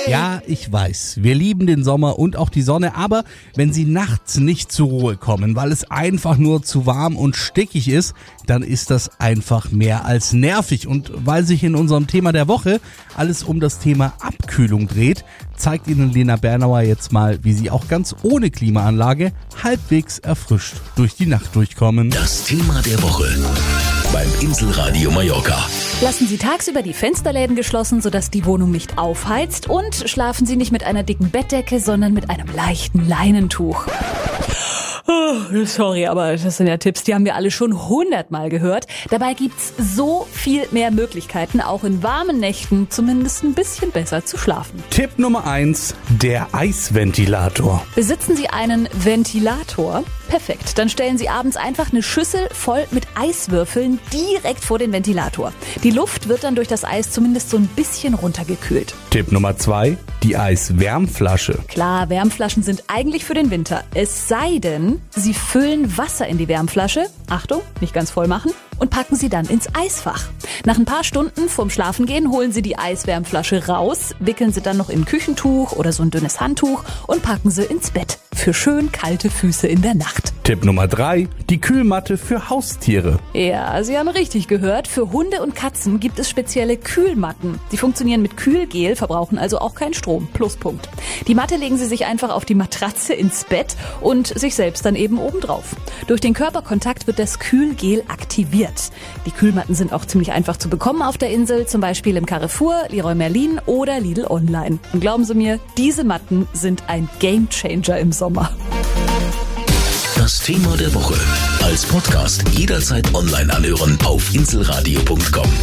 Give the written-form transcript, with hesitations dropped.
Ja, ich weiß, wir lieben den Sommer und auch die Sonne, aber wenn Sie nachts nicht zur Ruhe kommen, weil es einfach nur zu warm und stickig ist, dann ist das einfach mehr als nervig. Und weil sich in unserem Thema der Woche alles um das Thema Abkühlung dreht, zeigt Ihnen Lena Bernauer jetzt mal, wie Sie auch ganz ohne Klimaanlage halbwegs erfrischt durch die Nacht durchkommen. Das Thema der Woche beim Inselradio Mallorca. Lassen Sie tagsüber die Fensterläden geschlossen, sodass die Wohnung nicht aufheizt, und schlafen Sie nicht mit einer dicken Bettdecke, sondern mit einem leichten Leinentuch. Oh, sorry, aber das sind ja Tipps, die haben wir alle schon 100-mal gehört. Dabei gibt's so viel mehr Möglichkeiten, auch in warmen Nächten zumindest ein bisschen besser zu schlafen. Tipp Nummer 1, der Eisventilator. Besitzen Sie einen Ventilator? Perfekt, dann stellen Sie abends einfach eine Schüssel voll mit Eiswürfeln direkt vor den Ventilator. Die Luft wird dann durch das Eis zumindest so ein bisschen runtergekühlt. Tipp Nummer 2, die Eiswärmflasche. Klar, Wärmflaschen sind eigentlich für den Winter. Es sei denn, Sie füllen Wasser in die Wärmflasche, Achtung, nicht ganz voll machen, und packen sie dann ins Eisfach. Nach ein paar Stunden vorm Schlafengehen holen Sie die Eiswärmflasche raus, wickeln sie dann noch in ein Küchentuch oder so ein dünnes Handtuch und packen sie ins Bett. Für schön kalte Füße in der Nacht. Tipp Nummer 3, die Kühlmatte für Haustiere. Ja, Sie haben richtig gehört. Für Hunde und Katzen gibt es spezielle Kühlmatten. Die funktionieren mit Kühlgel, verbrauchen also auch keinen Strom. Pluspunkt. Die Matte legen Sie sich einfach auf die Matratze ins Bett und sich selbst dann eben obendrauf. Durch den Körperkontakt wird das Kühlgel aktiviert. Die Kühlmatten sind auch ziemlich einfach zu bekommen auf der Insel, zum Beispiel im Carrefour, Leroy Merlin oder Lidl Online. Und glauben Sie mir, diese Matten sind ein Gamechanger im Sommer. Das Thema der Woche als Podcast jederzeit online anhören auf inselradio.com.